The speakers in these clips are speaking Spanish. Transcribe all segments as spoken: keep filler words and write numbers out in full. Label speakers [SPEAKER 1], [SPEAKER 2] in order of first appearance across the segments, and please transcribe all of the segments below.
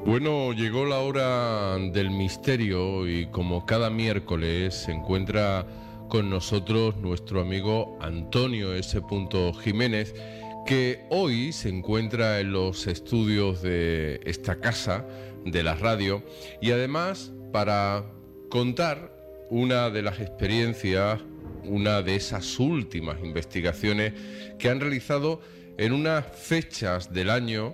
[SPEAKER 1] Bueno, llegó la hora del misterio y como cada miércoles se encuentra con nosotros nuestro amigo Antonio S. Jiménez, que hoy se encuentra en los estudios de esta casa de la radio y además para contar una de las experiencias, una de esas últimas investigaciones que han realizado en unas fechas del año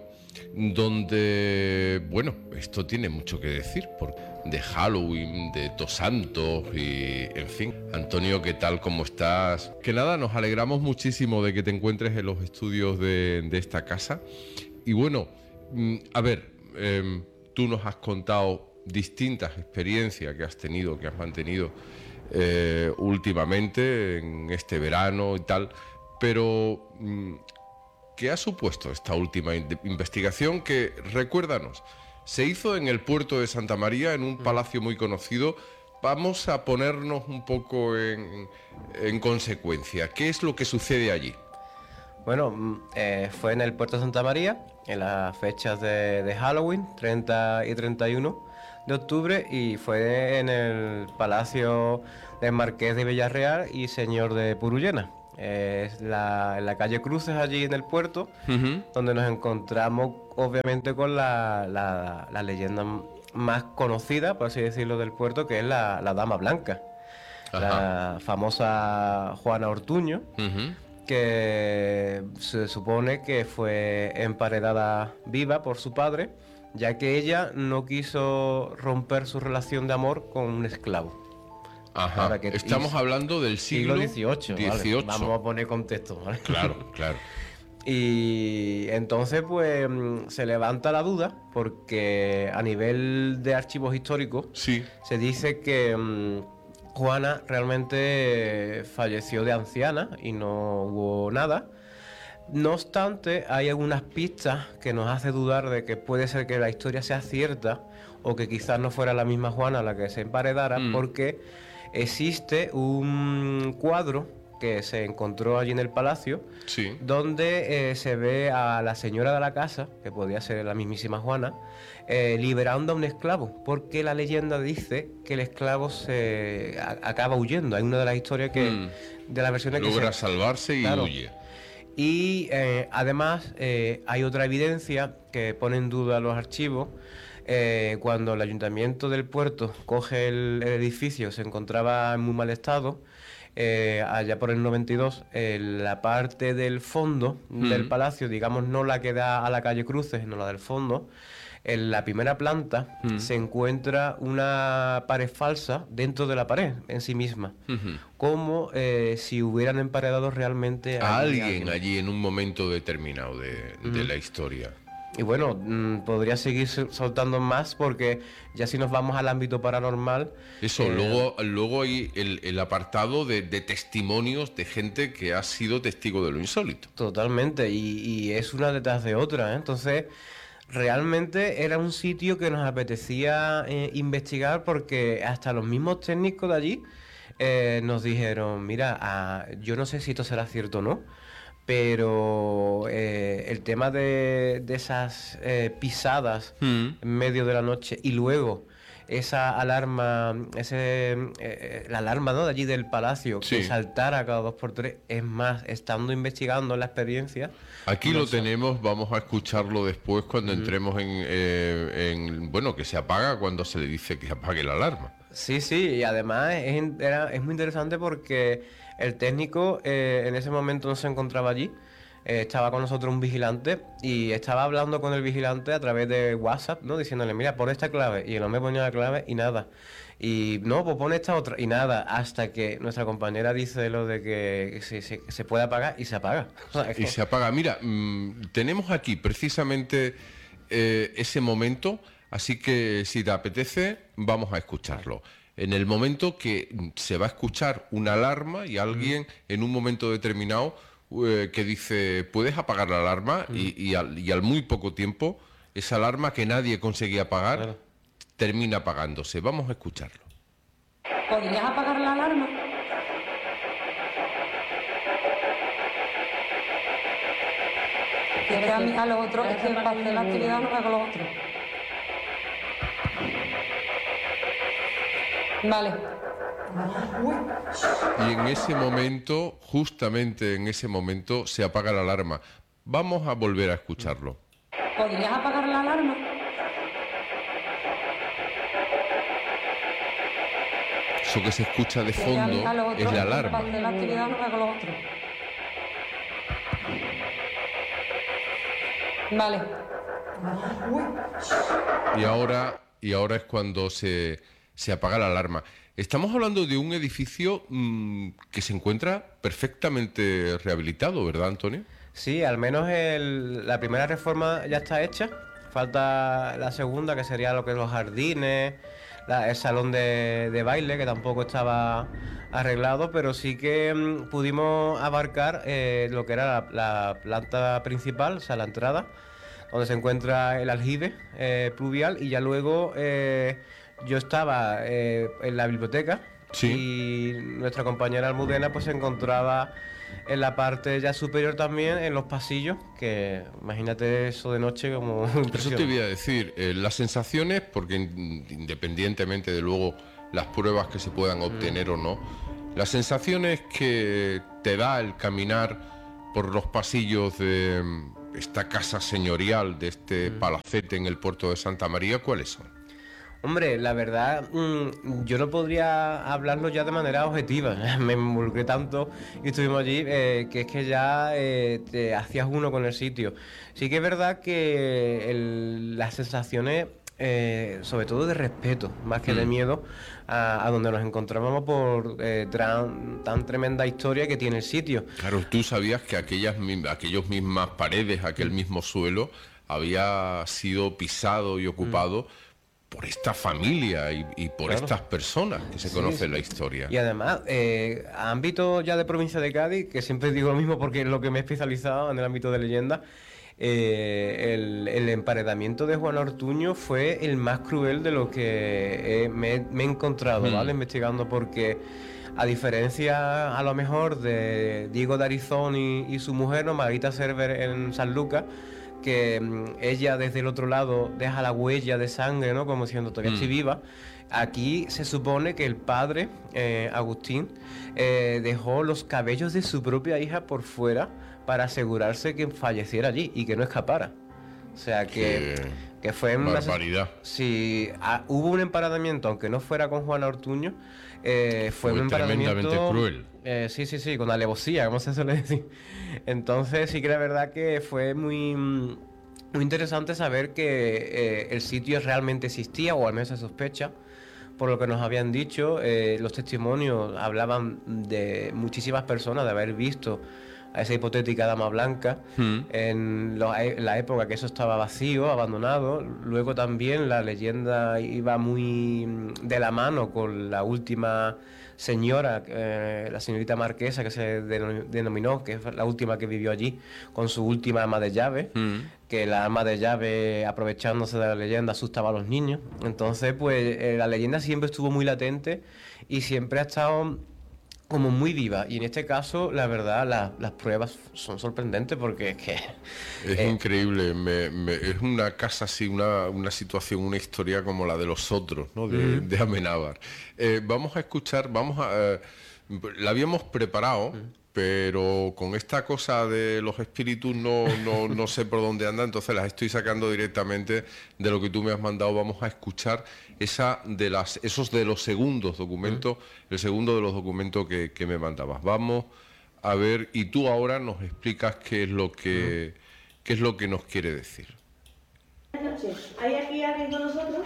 [SPEAKER 1] donde, bueno, esto tiene mucho que decir, por, de Halloween, de Todos Santos y, en fin. Antonio, ¿qué tal? ¿Cómo estás? Que nada, nos alegramos muchísimo de que te encuentres en los estudios de, de esta casa. Y bueno, a ver, eh, tú nos has contado distintas experiencias que has tenido, que has mantenido eh, últimamente, en este verano y tal, pero ¿qué ha supuesto esta última investigación que, recuérdanos, se hizo en el puerto de Santa María, en un palacio muy conocido? Vamos a ponernos un poco en, en consecuencia. ¿Qué es lo que sucede allí?
[SPEAKER 2] Bueno, eh, fue en el puerto de Santa María, en las fechas de, de Halloween, treinta y treinta y uno de octubre, y fue en el palacio del Marqués de Villarreal y Señor de Purullena. Es la, en la calle Cruces, allí en el puerto, uh-huh. donde nos encontramos obviamente con la, la, la leyenda más conocida, por así decirlo, del puerto, que es la, la Dama Blanca. Ajá. La famosa Juana Ortuño, uh-huh. que se supone que fue emparedada viva por su padre, ya que ella no quiso romper su relación de amor con un esclavo.
[SPEAKER 1] Ajá, que estamos hizo, hablando del siglo,
[SPEAKER 2] siglo dieciocho,
[SPEAKER 1] dieciocho.
[SPEAKER 2] ¿vale? Vamos a poner contexto, ¿vale?
[SPEAKER 1] Claro, claro.
[SPEAKER 2] Y entonces pues se levanta la duda porque a nivel de archivos históricos
[SPEAKER 1] sí.
[SPEAKER 2] se dice que um, Juana realmente falleció de anciana y no hubo nada. No obstante, hay algunas pistas que nos hace dudar de que puede ser que la historia sea cierta o que quizás no fuera la misma Juana la que se emparedara, mm. porque existe un cuadro que se encontró allí en el palacio,
[SPEAKER 1] sí.
[SPEAKER 2] donde eh, se ve a la señora de la casa, que podía ser la mismísima Juana, eh, liberando a un esclavo, porque la leyenda dice que el esclavo se a, acaba huyendo. Hay una de las historias que mm. de las versiones que
[SPEAKER 1] logra
[SPEAKER 2] se,
[SPEAKER 1] salvarse y
[SPEAKER 2] claro,
[SPEAKER 1] huye.
[SPEAKER 2] Y eh, además eh, hay otra evidencia que pone en duda los archivos. Eh, cuando el ayuntamiento del puerto coge el, el edificio, se encontraba en muy mal estado. Eh, allá por el noventa y dos, eh, la parte del fondo mm. del palacio, digamos no la que da a la calle Cruces, sino la del fondo, en la primera planta mm. se encuentra una pared falsa dentro de la pared en sí misma, uh-huh. como eh, si hubieran emparedado realmente
[SPEAKER 1] a alguien, alguien allí en un momento determinado de, uh-huh. de la historia.
[SPEAKER 2] Y bueno, mmm, podría seguir soltando más porque ya si nos vamos al ámbito paranormal...
[SPEAKER 1] Eso, eh... luego, luego hay el, el apartado de, de testimonios de gente que ha sido testigo de lo insólito.
[SPEAKER 2] Totalmente, y, y es una detrás de otra, ¿eh? Entonces, realmente era un sitio que nos apetecía eh, investigar porque hasta los mismos técnicos de allí eh, nos dijeron, mira, ah, yo no sé si esto será cierto o no, pero eh, el tema de, de esas eh, pisadas mm. en medio de la noche y luego esa alarma, ese eh, la alarma, ¿no?, de allí del palacio, sí. que saltara cada dos por tres, es más, estando investigando la experiencia...
[SPEAKER 1] Aquí no lo sé. tenemos, vamos a escucharlo después cuando mm. entremos en, eh, en... Bueno, que se apaga cuando se le dice que apague la alarma.
[SPEAKER 2] Sí, sí, y además es, era, es muy interesante porque el técnico eh, en ese momento no se encontraba allí, eh, estaba con nosotros un vigilante y estaba hablando con el vigilante a través de WhatsApp, ¿no?, diciéndole, mira, pon esta clave, y el hombre ponía la clave y nada, y no, pues pon esta otra, y nada, hasta que nuestra compañera dice lo de que se, se, se puede apagar y se apaga. O sea,
[SPEAKER 1] y se apaga. Mira, mmm, tenemos aquí precisamente eh, ese momento. Así que si te apetece, vamos a escucharlo. En el momento que se va a escuchar una alarma y alguien mm. en un momento determinado eh, que dice, ¿puedes apagar la alarma? Mm. Y, y, al, y al muy poco tiempo, esa alarma que nadie conseguía apagar, claro. termina apagándose. Vamos a escucharlo.
[SPEAKER 3] ¿Podrías apagar la alarma? Es que a, mí, a los otros, es que para hacer la actividad no hago los otros. Vale.
[SPEAKER 1] Y en ese momento, justamente en ese momento, se apaga la alarma. Vamos a volver a escucharlo.
[SPEAKER 3] ¿Podrías apagar la alarma?
[SPEAKER 1] Eso que se escucha de
[SPEAKER 3] Que ya
[SPEAKER 1] fondo
[SPEAKER 3] a lo otro,
[SPEAKER 1] es la
[SPEAKER 3] para
[SPEAKER 1] alarma.
[SPEAKER 3] hacer la actividad no hago lo otro. Vale.
[SPEAKER 1] Y ahora, y ahora es cuando se, se apaga la alarma. Estamos hablando de un edificio mmm, que se encuentra perfectamente rehabilitado, ¿verdad, Antonio?
[SPEAKER 2] Sí, al menos el- la primera reforma ya está hecha. Falta la segunda, que sería lo que es los jardines, la- el salón de, de baile, que tampoco estaba arreglado, pero sí que mm, pudimos abarcar eh, lo que era la, la planta principal, o sea, la entrada, donde se encuentra el aljibe eh, pluvial, y ya luego eh, yo estaba eh, en la biblioteca
[SPEAKER 1] Sí.
[SPEAKER 2] y nuestra compañera Almudena pues se encontraba en la parte ya superior también, en los pasillos, que imagínate eso de noche como
[SPEAKER 1] Eso te
[SPEAKER 2] impresionante.
[SPEAKER 1] voy a decir, eh, las sensaciones, porque in- independientemente de luego las pruebas que se puedan obtener o no, las sensaciones que te da el caminar por los pasillos de mm, esta casa señorial, de este palacete en el puerto de Santa María, ¿cuáles son?
[SPEAKER 2] Hombre, la verdad, mm, yo no podría hablarlo ya de manera objetiva. Me involucré tanto y estuvimos allí eh, que es que ya eh, te hacías uno con el sitio. Sí que es verdad que el- las sensaciones, eh, sobre todo de respeto, más que de
[SPEAKER 1] Mm.
[SPEAKER 2] miedo, a, a donde nos encontrábamos por eh, tran- tan tremenda historia que tiene el sitio.
[SPEAKER 1] Claro, tú sabías que aquellas, mi- aquellos mismas paredes, aquel mismo suelo, había sido pisado y ocupado por esta familia y, y por
[SPEAKER 2] Claro.
[SPEAKER 1] estas personas que se
[SPEAKER 2] Sí,
[SPEAKER 1] conocen
[SPEAKER 2] sí.
[SPEAKER 1] la historia.
[SPEAKER 2] Y además, eh, a ámbito ya de provincia de Cádiz, que siempre digo lo mismo porque es lo que me he especializado en el ámbito de leyenda, eh, el, el emparedamiento de Juan Ortuño fue el más cruel de lo que eh, me, me he encontrado, ¿vale?
[SPEAKER 1] Hmm.
[SPEAKER 2] Investigando, porque a diferencia a lo mejor de Diego de Arizón y, y su mujer, ¿no? Margarita Cerver en San Lucas, que mm, ella desde el otro lado deja la huella de sangre, ¿no? Como diciendo, todavía estoy
[SPEAKER 1] Mm.
[SPEAKER 2] viva. Aquí se supone que el padre, eh, Agustín, eh, dejó los cabellos de su propia hija por fuera para asegurarse que falleciera allí y que no escapara. O sea que,
[SPEAKER 1] Qué
[SPEAKER 2] que fue una...
[SPEAKER 1] barbaridad.
[SPEAKER 2] Si ah, hubo un emparedamiento, aunque no fuera con Juana Ortuño, eh, fue,
[SPEAKER 1] Fue
[SPEAKER 2] un emparedamiento...
[SPEAKER 1] tremendamente cruel.
[SPEAKER 2] eh, sí, sí, sí, con alevosía, como se suele decir. Entonces sí que la verdad que fue muy, mm, muy interesante saber que eh, el sitio realmente existía, o al menos se sospecha, por lo que nos habían dicho. Eh, los testimonios hablaban de muchísimas personas de haber visto a esa hipotética dama blanca
[SPEAKER 1] Mm.
[SPEAKER 2] en lo- en la época que eso estaba vacío, abandonado. Luego también la leyenda iba muy mm, de la mano con la última señora, eh, la señorita marquesa, que se deno- denominó, que es la última que vivió allí, con su última ama de llave,
[SPEAKER 1] Mm.
[SPEAKER 2] que la ama de llave, aprovechándose de la leyenda, asustaba a los niños. Entonces, pues eh, la leyenda siempre estuvo muy latente y siempre ha estado como muy viva. Y en este caso, la verdad, la- las pruebas son sorprendentes, porque es que...
[SPEAKER 1] Es
[SPEAKER 2] eh,
[SPEAKER 1] increíble, me- me- es una casa así, una, una situación, una historia como la de los otros, ¿no? De, de Amenábar. Eh, vamos a escuchar, vamos a... eh, la habíamos preparado, pero con esta cosa de los espíritus no, no, no sé por dónde anda, entonces las estoy sacando directamente de lo que tú me has mandado. Vamos a escuchar esa de las, esos de los segundos documentos, el segundo de los documentos que, que me mandabas. Vamos a ver, y tú ahora nos explicas qué es lo que, qué es lo que nos quiere decir.
[SPEAKER 4] Buenas noches. ¿Hay aquí alguien con nosotros?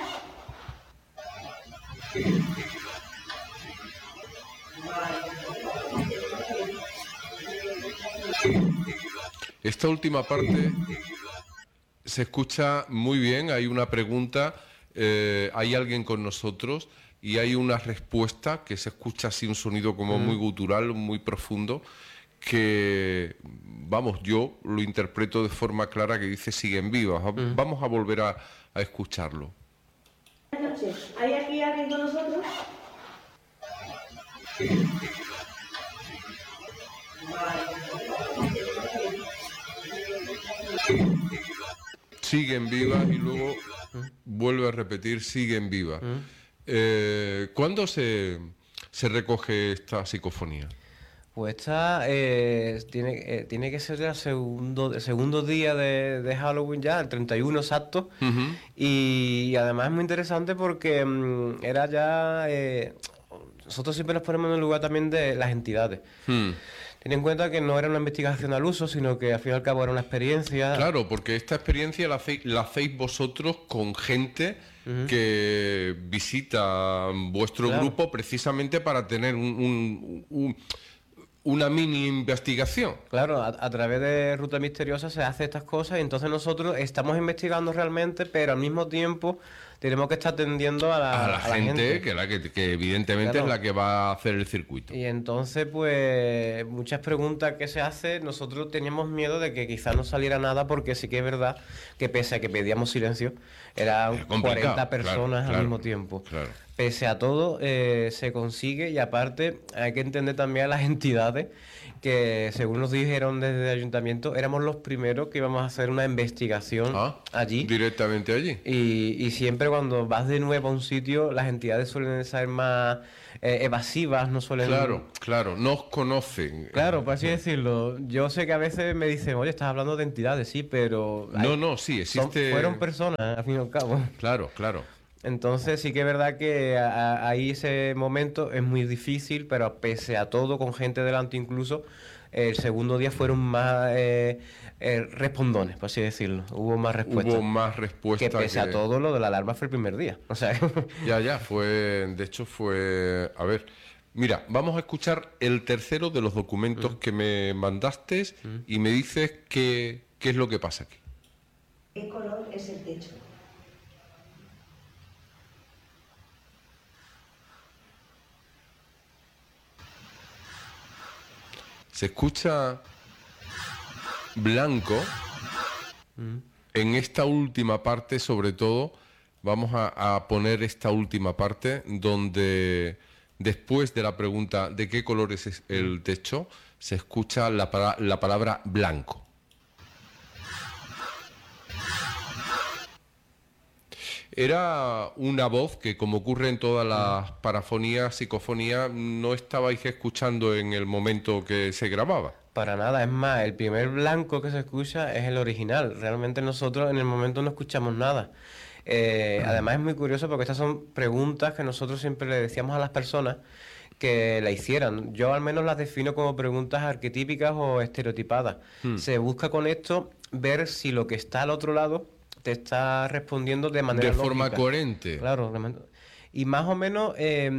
[SPEAKER 1] Esta última parte se escucha muy bien, hay una pregunta, eh, hay alguien con nosotros y hay una respuesta que se escucha así, un sonido como muy gutural, muy profundo, que, vamos, yo lo interpreto de forma clara, que dice siguen vivas. Va- Vamos a volver a, a escucharlo.
[SPEAKER 4] Buenas noches. ¿Hay aquí alguien con nosotros?
[SPEAKER 1] siguen vivas y luego vuelve a repetir siguen vivas.
[SPEAKER 2] Mm.
[SPEAKER 1] Eh, ¿Cuándo se, se recoge esta psicofonía?
[SPEAKER 2] Pues esta eh, tiene, eh, tiene que ser ya el segundo, el segundo día de, de Halloween ya, el treinta y uno exacto.
[SPEAKER 1] Ujú.
[SPEAKER 2] y, y además es muy interesante porque mm, era ya... eh, nosotros siempre nos ponemos en el lugar también de las entidades.
[SPEAKER 1] Hmm.
[SPEAKER 2] Ten en cuenta que no era una investigación al uso, sino que al fin y al cabo era una experiencia.
[SPEAKER 1] Claro, porque esta experiencia la hacéis, la hacéis vosotros con gente que visita vuestro
[SPEAKER 2] Claro.
[SPEAKER 1] grupo precisamente para tener un, un- un- una mini investigación.
[SPEAKER 2] Claro, a, a través de Ruta Misteriosa se hace estas cosas y entonces nosotros estamos investigando realmente, pero al mismo tiempo tenemos que estar atendiendo a la,
[SPEAKER 1] A la,
[SPEAKER 2] a la
[SPEAKER 1] gente, que, la que, que evidentemente
[SPEAKER 2] Claro.
[SPEAKER 1] es la que va a hacer el circuito.
[SPEAKER 2] Y entonces, pues, muchas preguntas que se hacen, nosotros teníamos miedo de que quizás no saliera nada, porque sí que es verdad que pese a que pedíamos silencio, eran
[SPEAKER 1] Es complicado,
[SPEAKER 2] cuarenta personas
[SPEAKER 1] claro,
[SPEAKER 2] al
[SPEAKER 1] claro,
[SPEAKER 2] mismo tiempo.
[SPEAKER 1] claro.
[SPEAKER 2] Pese a todo, eh, se consigue, y aparte hay que entender también a las entidades que, según nos dijeron desde el ayuntamiento, éramos los primeros que íbamos a hacer una investigación
[SPEAKER 1] Ah,
[SPEAKER 2] allí.
[SPEAKER 1] directamente allí.
[SPEAKER 2] Y, y siempre cuando vas de nuevo a un sitio, las entidades suelen ser más eh, evasivas, no suelen...
[SPEAKER 1] Claro, claro, nos conocen.
[SPEAKER 2] Claro, por así decirlo. Yo sé que a veces me dicen, oye, estás hablando de entidades, sí, pero... hay-
[SPEAKER 1] No, no, sí,
[SPEAKER 2] son-
[SPEAKER 1] existe.
[SPEAKER 2] fueron personas, al fin y al cabo.
[SPEAKER 1] Claro, claro.
[SPEAKER 2] Entonces sí que es verdad que a- a- ahí ese momento es muy difícil, pero pese a todo, con gente delante incluso, el segundo día fueron más eh, eh, respondones, por así decirlo. Hubo más respuestas.
[SPEAKER 1] Hubo más respuestas.
[SPEAKER 2] Que pese a todo, lo de la alarma fue el primer día. O sea,
[SPEAKER 1] Ya, ya, fue, de hecho fue, a ver, mira, vamos a escuchar el tercero de los documentos que me mandaste y me dices qué, qué es lo que pasa aquí.
[SPEAKER 4] ¿Qué color es el techo?
[SPEAKER 1] Se escucha blanco en esta última parte, sobre todo, vamos a, a poner esta última parte donde después de la pregunta de qué color es el techo, se escucha la, pala- la palabra blanco. Era una voz que, como ocurre en todas las parafonías, psicofonías, no estabais escuchando en el momento que se grababa.
[SPEAKER 2] para nada. Es más, el primer blanco que se escucha es el original. Realmente nosotros en el momento no escuchamos nada. Eh, además es muy curioso porque estas son preguntas que nosotros siempre le decíamos a las personas que la hicieran. Yo al menos las defino como preguntas arquetípicas o estereotipadas. Se busca con esto ver si lo que está al otro lado te está respondiendo de manera
[SPEAKER 1] De forma
[SPEAKER 2] lógica.
[SPEAKER 1] coherente.
[SPEAKER 2] Claro, realmente. Y más o menos, eh,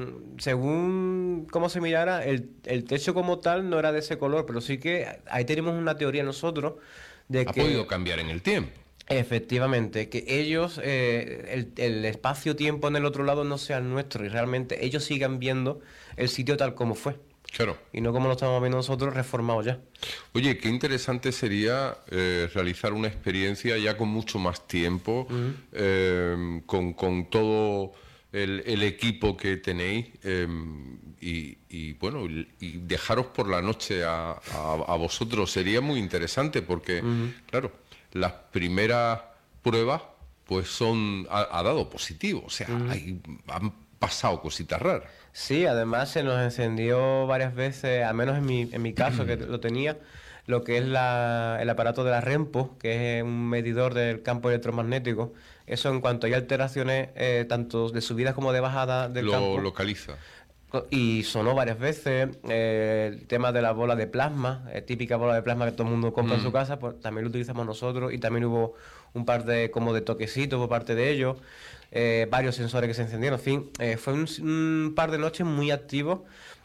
[SPEAKER 2] según cómo se mirara, el, el techo como tal no era de ese color, pero sí que ahí tenemos una teoría nosotros de
[SPEAKER 1] Ha
[SPEAKER 2] que...
[SPEAKER 1] podido cambiar en el tiempo.
[SPEAKER 2] Efectivamente, que ellos, eh, el, el espacio-tiempo en el otro lado no sea el nuestro y realmente ellos sigan viendo el sitio tal como fue
[SPEAKER 1] Claro.
[SPEAKER 2] y no como lo estamos viendo nosotros reformado ya.
[SPEAKER 1] Oye, qué interesante sería eh, realizar una experiencia ya con mucho más tiempo, eh, con, con todo el, el equipo que tenéis eh, y, y, bueno, y, y dejaros por la noche a, a- a vosotros. Sería muy interesante porque, claro, las primeras pruebas pues son ha, ha dado positivo, o sea, hay- han pasado cositas raras.
[SPEAKER 2] Sí, además se nos encendió varias veces, al menos en mi, en mi caso que lo tenía, lo que es la, el aparato de la REMPO, que es un medidor del campo electromagnético. Eso en cuanto hay alteraciones, eh, tanto de subida como de bajada del
[SPEAKER 1] Lo
[SPEAKER 2] campo.
[SPEAKER 1] localiza.
[SPEAKER 2] Co- Y sonó varias veces eh, el tema de la bola de plasma, eh, típica bola de plasma que todo el mundo compra en su casa, pues también lo utilizamos nosotros y también hubo un par de como de toquecitos por parte de ellos, eh, varios sensores que se encendieron, en fin, eh, fue un, un par de noches muy activos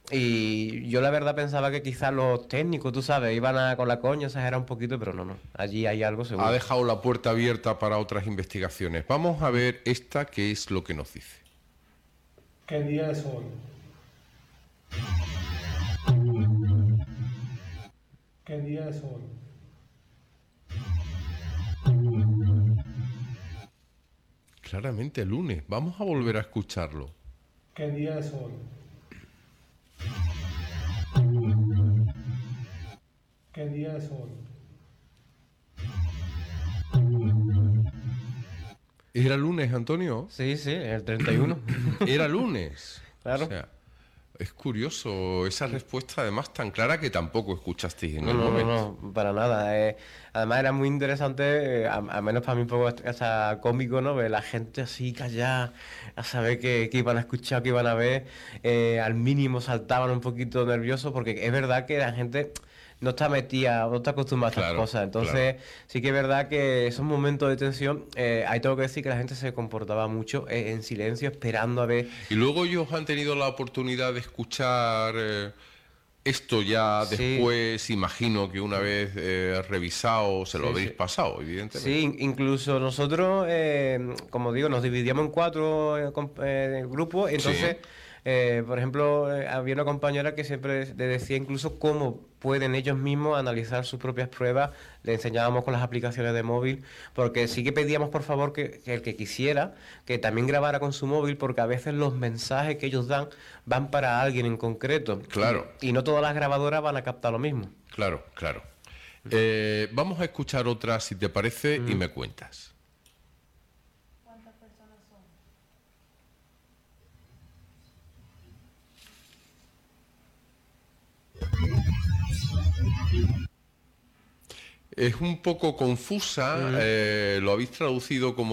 [SPEAKER 2] y yo la verdad pensaba que quizás los técnicos, tú sabes, iban a, con la coña, exagerar un poquito, pero no, no, allí hay algo seguro.
[SPEAKER 1] Ha dejado la puerta abierta para otras investigaciones. Vamos a ver esta, que es lo que nos dice.
[SPEAKER 5] ¿Qué día es hoy? ¿Qué día es hoy?
[SPEAKER 1] Claramente el lunes. Vamos a volver a escucharlo.
[SPEAKER 5] ¿Qué día es hoy? ¿Qué día es hoy?
[SPEAKER 1] ¿Era lunes, Antonio?
[SPEAKER 2] Sí, sí, el treinta y uno.
[SPEAKER 1] Era lunes.
[SPEAKER 2] Claro.
[SPEAKER 1] O sea, es curioso esa respuesta, además tan clara que tampoco escuchasteis en
[SPEAKER 2] No,
[SPEAKER 1] el
[SPEAKER 2] no, no,
[SPEAKER 1] momento.
[SPEAKER 2] no, para nada. eh. Además era muy interesante, eh, a- al menos para mí un poco hasta cómico, ¿no? Ver la gente así callada, a saber que, que iban a escuchar, que iban a ver. eh, al mínimo saltaban un poquito nerviosos, porque es verdad que la gente no está metida, no está acostumbrada a estas
[SPEAKER 1] Claro,
[SPEAKER 2] cosas. Entonces, sí que es verdad que esos momentos de tensión, eh, ahí tengo que decir que la gente se comportaba mucho eh, en silencio, esperando a ver.
[SPEAKER 1] Y luego ellos han tenido la oportunidad de escuchar eh, esto ya
[SPEAKER 2] Sí.
[SPEAKER 1] después, imagino que una vez eh, revisado se lo
[SPEAKER 2] Sí,
[SPEAKER 1] habréis
[SPEAKER 2] sí.
[SPEAKER 1] pasado, evidentemente.
[SPEAKER 2] Sí, in- incluso nosotros, eh, como digo, nos dividíamos en cuatro eh, com- eh, grupos. Entonces,
[SPEAKER 1] Sí.
[SPEAKER 2] eh, por ejemplo, eh, había una compañera que siempre le decía incluso cómo pueden ellos mismos analizar sus propias pruebas. Le enseñábamos con las aplicaciones de móvil, porque sí que pedíamos, por favor, que, que el que quisiera, que también grabara con su móvil, porque a veces los mensajes que ellos dan van para alguien en concreto.
[SPEAKER 1] Claro.
[SPEAKER 2] Y, y no todas las grabadoras van a captar lo mismo.
[SPEAKER 1] Claro, claro. Eh, vamos a escuchar otra, si te parece, y me cuentas. Es un poco confusa, eh, lo habéis traducido como